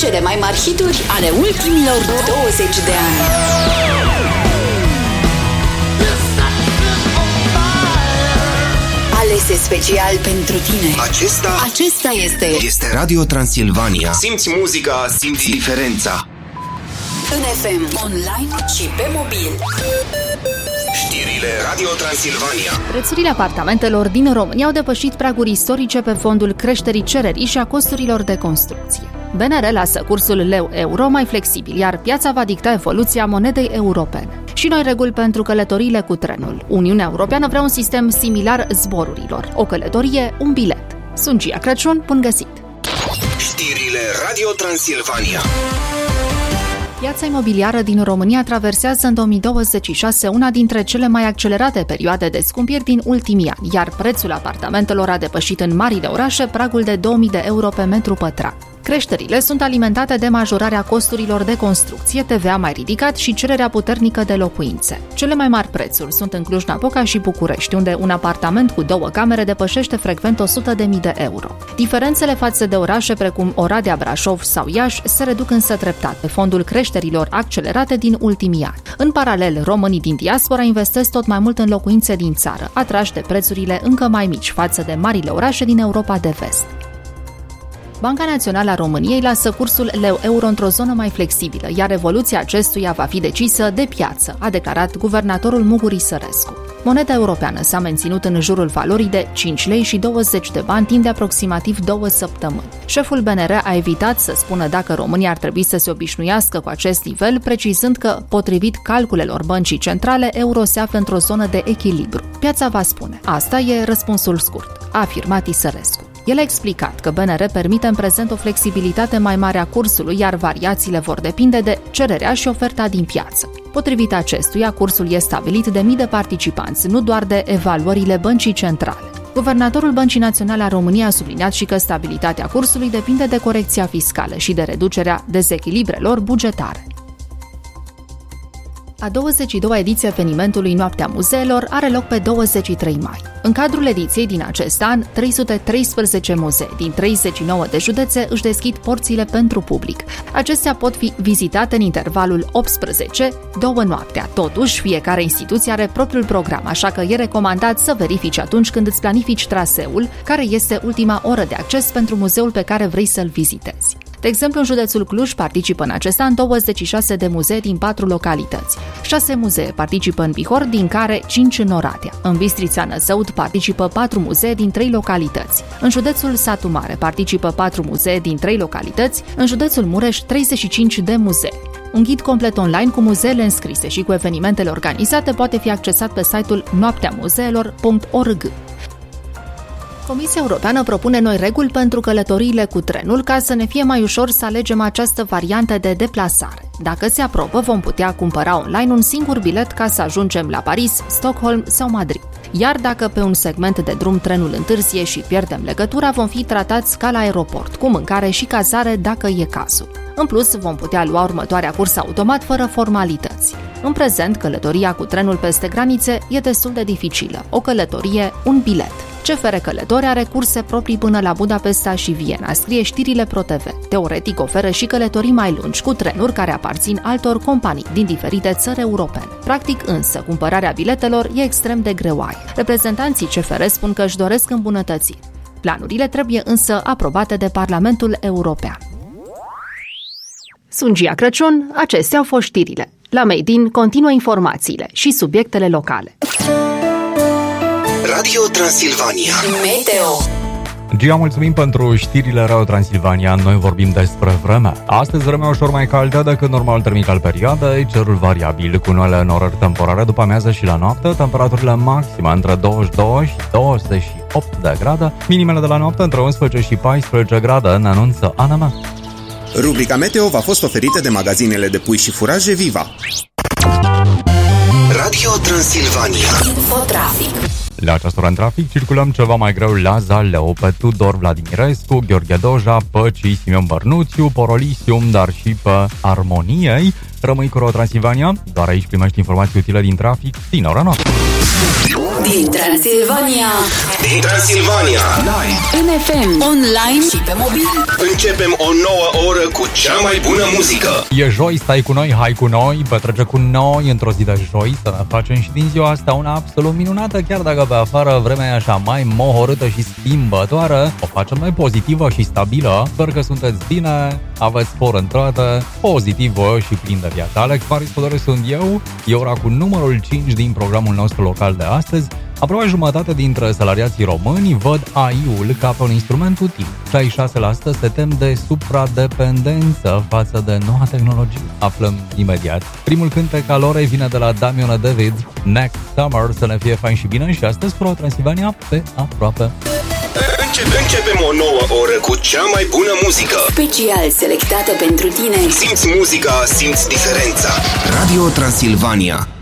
cele mai mari hituri ale ultimilor 20 de ani. Alese special pentru tine. Acesta este Radio Transilvania. Simți muzica, simți diferența. în FM, online și pe mobil. Știrile Radio Transilvania. Prețurile apartamentelor din România au depășit praguri istorice pe fondul creșterii cererii și a costurilor de construcție. BNR lasă cursul leu-euro mai flexibil, iar piața va dicta evoluția monedei europene. Și noi reguli pentru călătoriile cu trenul. Uniunea Europeană vrea un sistem similar zborurilor. O călătorie, un bilet. Sunt Gia Crăciun, bun găsit! Știrile Radio Transilvania. Piața imobiliară din România traversează în 2026 una dintre cele mai accelerate perioade de scumpiri din ultimii ani, iar prețul apartamentelor a depășit în marile orașe pragul de 2000 de euro pe metru pătrat. Creșterile sunt alimentate de majorarea costurilor de construcție, TVA mai ridicat și cererea puternică de locuințe. Cele mai mari prețuri sunt în Cluj-Napoca și București, unde un apartament cu 2 camere depășește frecvent 100.000 de euro. Diferențele față de orașe precum Oradea, Brașov sau Iași se reduc însă treptat pe fondul creșterilor accelerate din ultimii ani. În paralel, românii din diaspora investesc tot mai mult în locuințe din țară, atrași de prețurile încă mai mici față de marile orașe din Europa de Vest. Banca Națională a României lasă cursul leu-euro într-o zonă mai flexibilă, iar evoluția acestuia va fi decisă de piață, a declarat guvernatorul Muguri Sărescu. Moneda europeană s-a menținut în jurul valorii de 5 lei și 20 de bani timp de aproximativ 2 săptămâni. Șeful BNR a evitat să spună dacă România ar trebui să se obișnuiască cu acest nivel, precizând că, potrivit calculelor băncii centrale, euro se află într-o zonă de echilibru. Piața va spune. Asta e răspunsul scurt, a afirmat Sărescu. El a explicat că BNR permite în prezent o flexibilitate mai mare a cursului, iar variațiile vor depinde de cererea și oferta din piață. Potrivit acestuia, cursul este stabilit de mii de participanți, nu doar de evaluările băncii centrale. Guvernatorul Băncii Naționale a României a subliniat și că stabilitatea cursului depinde de corecția fiscală și de reducerea dezechilibrelor bugetare. A 22-a ediție evenimentului Noaptea Muzeelor are loc pe 23 mai. În cadrul ediției din acest an, 313 muzee din 39 de județe își deschid porțile pentru public. Acestea pot fi vizitate în intervalul 18-2 noaptea. Totuși, fiecare instituție are propriul program, așa că e recomandat să verifici atunci când îți planifici traseul, care este ultima oră de acces pentru muzeul pe care vrei să-l vizitezi. De exemplu, în județul Cluj participă în acest an 26 de muzee din 4 localități. 6 muzee participă în Bihor, din care 5 în Oradea. În Bistrița-Năsăud participă 4 muzee din 3 localități. În județul Satu Mare participă 4 muzee din 3 localități. În județul Mureș 35 de muzee. Un ghid complet online cu muzeele înscrise și cu evenimentele organizate poate fi accesat pe site-ul noapteamuzeelor.org. Comisia Europeană propune noi reguli pentru călătoriile cu trenul ca să ne fie mai ușor să alegem această variantă de deplasare. Dacă se aprobă, vom putea cumpăra online un singur bilet ca să ajungem la Paris, Stockholm sau Madrid. Iar dacă pe un segment de drum trenul întârzie și pierdem legătura, vom fi tratați ca la aeroport, cu mâncare și cazare dacă e cazul. În plus, vom putea lua următoarea cursă automat fără formalități. În prezent, călătoria cu trenul peste granițe e destul de dificilă. O călătorie, un bilet. CFR Călători are curse proprii până la Budapesta și Viena, scrie știrile ProTV. Teoretic oferă și călătorii mai lungi cu trenuri care aparțin altor companii din diferite țări europene. Practic însă, cumpărarea biletelor e extrem de greoaie. Reprezentanții CFR spun că își doresc îmbunătățiri. Planurile trebuie însă aprobate de Parlamentul European. Sunt Gia Crăciun, acestea au fost știrile. La Made in continuă informațiile și subiectele locale. Radio Transilvania. Meteo. Gia, mulțumim pentru știrile Radio Transilvania. Noi vorbim despre vreme. Astăzi vremea ușor mai caldă decât normal termic al perioadei, cerul variabil cu unele norări temporare după amiază și la noapte, temperaturile maxime între 22 și 28 de grade, minimele de la noapte între 11 și 14 grade, ne anunță ANM. Rubrica Meteo v-a fost oferită de magazinele de pui și furaje Viva. Radio Transilvania. Infotrafic. La această oră în trafic circulăm ceva mai greu la Zaleu, pe Tudor Vladimirescu, Gheorghe Doja, Păcii, Simeon Bărnuțiu, Porolisium, dar și pe Armoniei. Rămâi cu Radio Transilvania, doar aici primești informații utile din trafic din ora noastră. Din Transilvania. Din Transilvania. Live. În FM, online și pe mobil. Începem o nouă oră cu cea mai bună muzică. E joi, stai cu noi, hai cu noi, petrece cu noi într-o zi de joi, să ne facem și din ziua asta una absolut minunată, chiar dacă pe afară vremea e așa mai mohorâtă și schimbătoare, o facem mai pozitivă și stabilă. Sper că sunteți bine, aveți spor în toate, pozitivă și plin de viață. Alex Maris Podore sunt eu, e ora cu numărul 5 din programul nostru local de astăzi. Aproape jumătate dintre salariații români văd AI-ul ca pe un instrument util. 66% se tem de supradependență față de noua tehnologie. Aflăm imediat. Primul cântec al orei vine de la Damian David, Next Summer, să ne fie fain și bine și astăzi Pro Transilvania pe aproape. Începem o nouă oră cu cea mai bună muzică. Special selectată pentru tine. Simți muzica, simți diferența. Radio Transilvania.